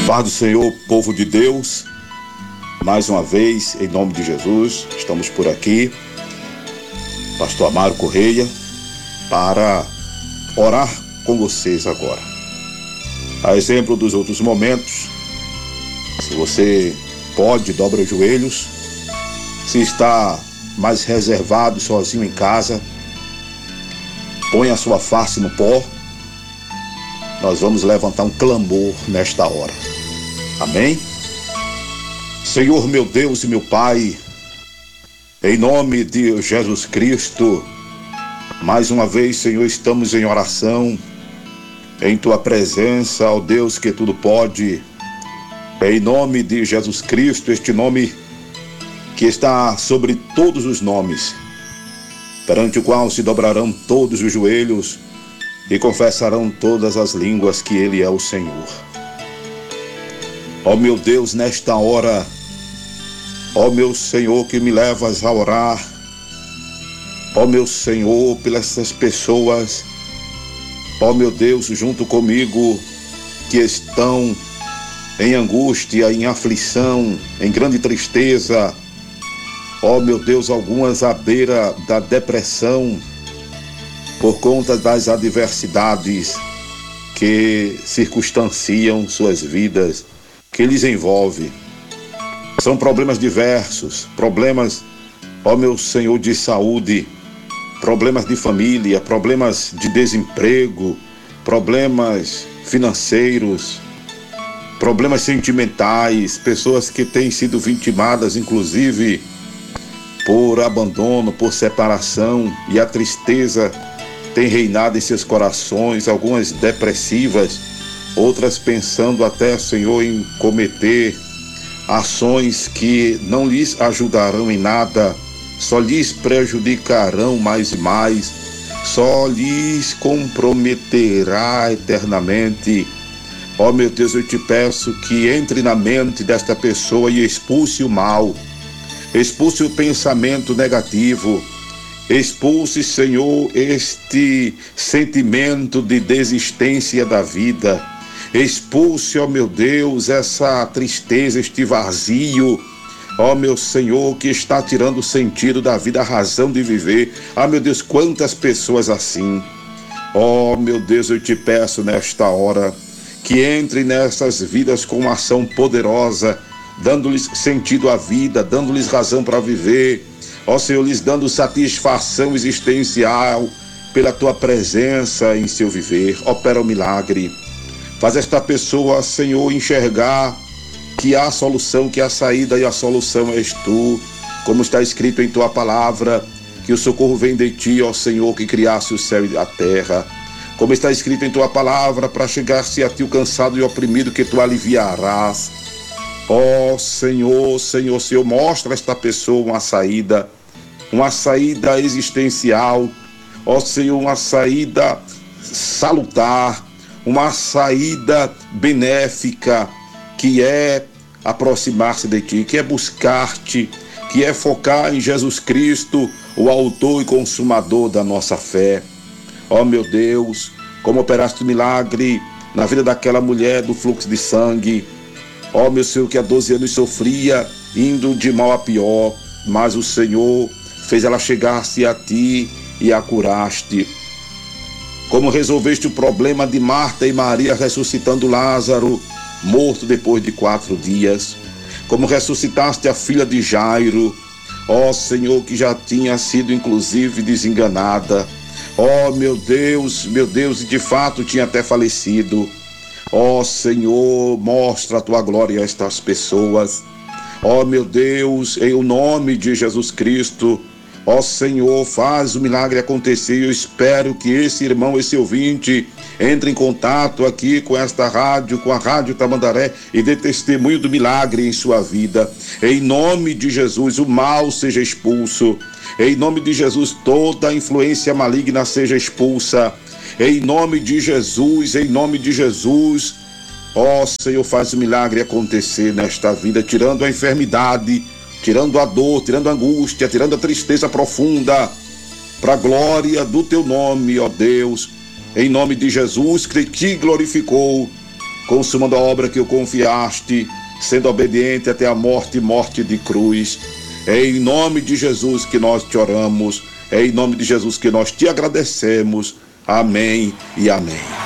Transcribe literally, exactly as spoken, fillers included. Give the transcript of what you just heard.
Paz do Senhor, povo de Deus, mais uma vez, em nome de Jesus, estamos por aqui, Pastor Amaro Correia, para orar com vocês agora. A exemplo dos outros momentos, se você pode, dobra os joelhos. Se está mais reservado, sozinho em casa, põe a sua face no pó. Nós vamos levantar um clamor nesta hora. Amém? Senhor, meu Deus e meu Pai, em nome de Jesus Cristo, mais uma vez, Senhor, estamos em oração, em Tua presença, ó Deus que tudo pode, em nome de Jesus Cristo, este nome que está sobre todos os nomes, perante o qual se dobrarão todos os joelhos e confessarão todas as línguas que Ele é o Senhor. Ó meu Deus, nesta hora, ó meu Senhor que me levas a orar, ó meu Senhor, pelas pessoas, ó meu Deus, junto comigo, que estão em angústia, em aflição, em grande tristeza, ó meu Deus, algumas à beira da depressão, por conta das adversidades que circunstanciam suas vidas, que lhes envolve. São problemas diversos, problemas, ó meu Senhor, de saúde, problemas de família, problemas de desemprego, problemas financeiros, problemas sentimentais, pessoas que têm sido vitimadas, inclusive, por abandono, por separação, e a tristeza tem reinado em seus corações, algumas depressivas, outras pensando até, Senhor, em cometer ações que não lhes ajudarão em nada, só lhes prejudicarão mais e mais, só lhes comprometerá eternamente. Ó meu Deus, eu te peço que entre na mente desta pessoa e expulse o mal, expulse o pensamento negativo, expulse, Senhor, este sentimento de desistência da vida, expulse, ó meu Deus, essa tristeza, este vazio, ó meu Senhor, que está tirando o sentido da vida, a razão de viver. Ah, meu Deus, quantas pessoas assim. Ó meu Deus, eu te peço nesta hora que entre nessas vidas com uma ação poderosa, dando-lhes sentido à vida, dando-lhes razão para viver. Ó Senhor, lhes dando satisfação existencial pela Tua presença em seu viver. Opera o milagre. Faz esta pessoa, Senhor, enxergar que há solução, que há saída, e a solução és Tu. Como está escrito em Tua palavra, que o socorro vem de Ti, ó Senhor, que criaste o céu e a terra. Como está escrito em Tua palavra, para chegar-se a Ti o cansado e oprimido, que Tu aliviarás. Ó Senhor, Senhor, Senhor, mostra a esta pessoa uma saída, uma saída existencial. Ó Senhor, uma saída salutar, uma saída benéfica, que é aproximar-se de Ti, que é buscar-Te, que é focar em Jesus Cristo, o autor e consumador da nossa fé. Ó meu Deus, como operaste o milagre na vida daquela mulher do fluxo de sangue. Ó meu Senhor, que há doze anos sofria, indo de mal a pior, mas o Senhor fez ela chegar-se a Ti e a curaste. Como resolveste o problema de Marta e Maria ressuscitando Lázaro, morto depois de quatro dias. Como ressuscitaste a filha de Jairo, ó Senhor, que já tinha sido inclusive desenganada. Ó meu Deus, meu Deus, e de fato tinha até falecido. Ó Senhor, mostra a Tua glória a estas pessoas. Ó meu Deus, em o nome de Jesus Cristo, ó Senhor, faz o milagre acontecer. Eu espero que esse irmão, esse ouvinte, entre em contato aqui com esta rádio, com a Rádio Tamandaré, e dê testemunho do milagre em sua vida. Em nome de Jesus, o mal seja expulso. Em nome de Jesus, toda a influência maligna seja expulsa. Em nome de Jesus, em nome de Jesus, ó Senhor, faz o milagre acontecer nesta vida, tirando a enfermidade, tirando a dor, tirando a angústia, tirando a tristeza profunda, para a glória do Teu nome, ó Deus. Em nome de Jesus, que Te glorificou, consumando a obra que o confiaste, sendo obediente até a morte e morte de cruz. É em nome de Jesus que nós te oramos, é em nome de Jesus que nós te agradecemos. Amém e amém.